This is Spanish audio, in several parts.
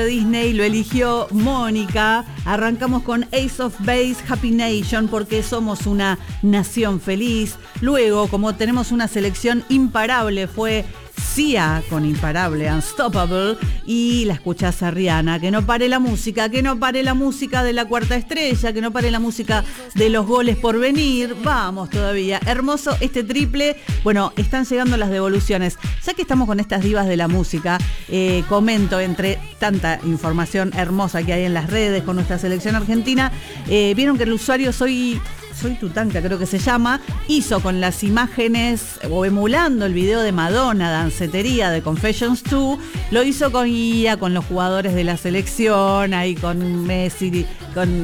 Disney lo eligió Mónica. Arrancamos con Ace of Base, Happy Nation, porque somos una nación feliz. Luego, como tenemos una selección imparable, fue Sia con Imparable, Unstoppable. Y la escuchás a Rihanna. Que no pare la música, que no pare la música de la cuarta estrella, que no pare la música de los goles por venir. Vamos todavía. Hermoso este triple. Bueno, están llegando las devoluciones. Ya que estamos con estas divas de la música, comento entre tanta información hermosa que hay en las redes con nuestra selección argentina. Vieron que el usuario Soy Tutanka, creo que se llama, hizo con las imágenes o emulando el video de Madonna, Dancetería de Confessions 2, lo hizo con IA, con los jugadores de la selección, ahí con Messi, con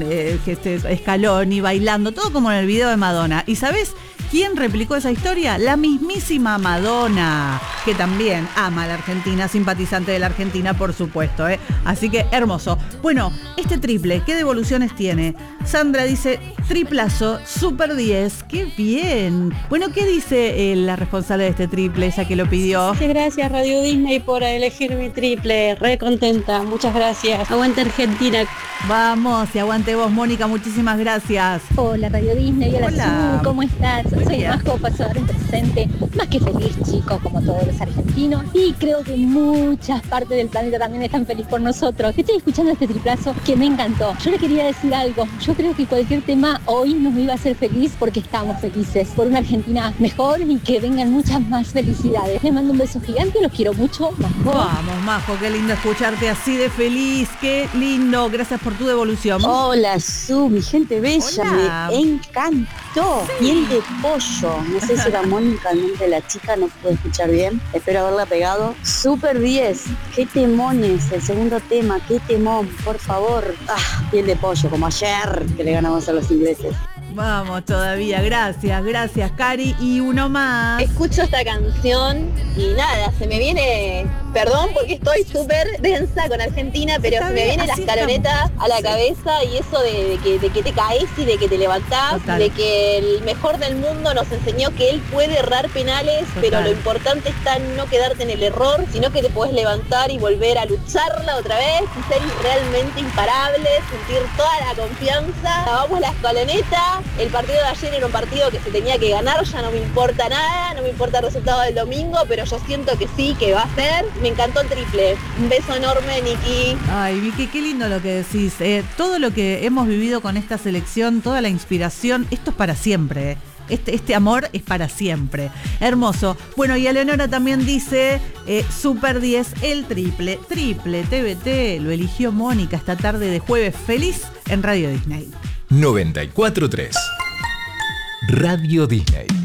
Scaloni bailando, todo como en el video de Madonna. ¿Y sabés quién replicó esa historia? La mismísima Madonna, que también ama a la Argentina, simpatizante de la Argentina, por supuesto, ¿eh? Así que hermoso. Bueno, este triple, ¿qué devoluciones tiene? Sandra dice, triplazo, super 10, qué bien. Bueno, ¿qué dice la responsable de este triple, ella que lo pidió? Muchas gracias Radio Disney por elegir mi triple, re contenta, muchas gracias. Aguante Argentina. Vamos, y aguante vos, Mónica, muchísimas gracias. Hola Radio Disney, hola. ¿Cómo estás? Soy bien. Majo, pasadora en presente, más que feliz, chicos, como todos los argentinos, y creo que muchas partes del planeta también están felices por nosotros. Estoy escuchando este triplazo que me encantó. Yo le quería decir algo, yo creo que cualquier tema hoy nos iba a hacer feliz porque estamos felices por una Argentina mejor y que vengan muchas más felicidades. Les mando un beso gigante, los quiero mucho, Majo. Vamos, Majo, qué lindo escucharte así de feliz, qué lindo, gracias por tu devolución. Hola, mi gente bella, Hola. me encantó. Piel de pollo, no sé si era Mónica, el nombre de la chica, no pude escuchar bien, espero haberla pegado. Super 10, qué temones, el segundo tema, qué temón, por favor. Piel de pollo, como ayer que le ganamos a los ingleses. Vamos todavía, gracias Cari. Y uno más. Escucho esta canción y nada, se me viene, perdón porque estoy súper densa con Argentina, pero Está se me bien, viene la así escaloneta estamos. a la Sí. cabeza y eso de que te caes y de que te levantás, Total. de que el mejor del mundo nos enseñó que él puede errar penales, Total. pero lo importante está en no quedarte en el error, sino que te podés levantar y volver a lucharla otra vez y ser realmente imparable, sentir toda la confianza. Vamos la escaloneta, el partido de ayer era un partido que se tenía que ganar, ya no me importa nada, no me importa el resultado del domingo, pero yo siento que sí, que va a ser. Me encantó el triple. Un beso enorme, Niki. Ay, Vicky, qué lindo lo que decís. Todo lo que hemos vivido con esta selección, toda la inspiración, esto es para siempre. Este amor es para siempre. Hermoso. Bueno, y Eleonora también dice, Super 10, el triple. Triple TBT, lo eligió Mónica esta tarde de jueves feliz en Radio Disney. 94.3 Radio Disney.